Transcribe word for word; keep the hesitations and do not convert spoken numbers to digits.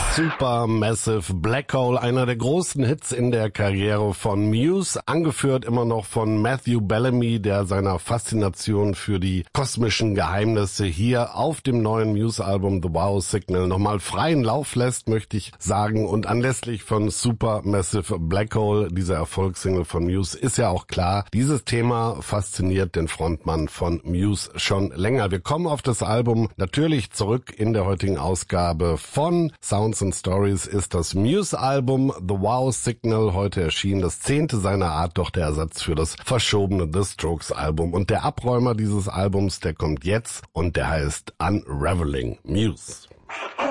Supermassive Black Hole, einer der großen Hits in der Karriere von Muse, angeführt immer noch von Matthew Bellamy, der seiner Faszination für die kosmischen Geheimnisse hier auf dem neuen Muse-Album The Wow Signal nochmal freien Lauf lässt, möchte ich sagen. Und anlässlich von Supermassive Black Hole, dieser Erfolgssingle von Muse, ist ja auch klar, dieses Thema fasziniert den Frontmann von Muse schon länger. Wir kommen auf das Album natürlich zurück. In der heutigen Ausgabe von Sounds and Stories ist das Muse-Album The Wow Signal heute erschienen, das zehnte seiner Art, doch der Ersatz für das verschobene The Strokes-Album. Und der Abräumer dieses Albums, der kommt jetzt und der heißt Unraveling Muse.